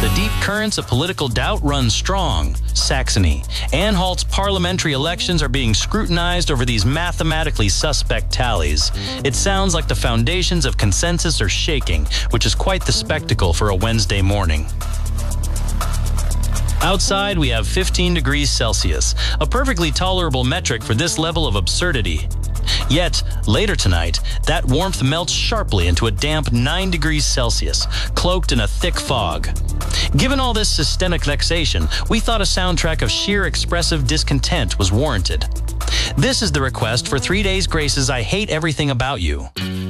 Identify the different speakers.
Speaker 1: The deep currents of political doubt run strong. Saxony. Anhalt's parliamentary elections are being scrutinized over these mathematically suspect tallies. It sounds like the foundations of consensus are shaking, which is quite the spectacle for a Wednesday morning. Outside, we have 15 degrees Celsius, a perfectly tolerable metric for this level of absurdity. Yet, later tonight, that warmth melts sharply into a damp 9 degrees Celsius, cloaked in a thick fog. Given all this systemic vexation, we thought a soundtrack of sheer expressive discontent was warranted. This is the request for 3 Days Grace's I Hate Everything About You.